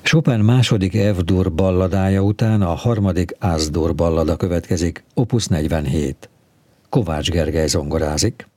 Chopin második F-dur balladája után a harmadik As-dur ballada következik, opus 47. Kovács Gergely zongorázik.